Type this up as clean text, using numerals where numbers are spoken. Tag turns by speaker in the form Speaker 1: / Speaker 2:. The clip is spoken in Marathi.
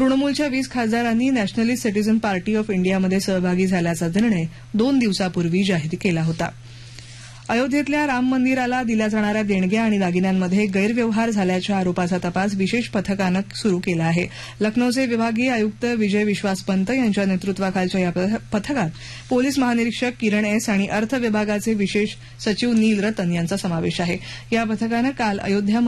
Speaker 1: तृणमूलच्या 20 खासदारांनी नॅशनलिस्ट सिटीझन पार्टी ऑफ इंडियामध्ये सहभागी झाल्याचा निर्णय 2 दिवसापूर्वी जाहीर केला होता. अयोध्येतल्या राम मंदिराला दिल्या जाणाऱ्या देणग्या आणि दागिन्यांमध्ये गैरव्यवहार झाल्याच्या आरोपाचा तपास विशेष पथकानं सुरू केला आहे. लखनौचे विभागीय आयुक्त विजय विश्वास पंत यांच्या नेतृत्वाखालच्या या पथकात पोलीस महानिरीक्षक किरण एस आणि अर्थ विभागाचे विशेष सचिव नील रतन यांचा समावेश आहे. या पथकानं काल अयोध्या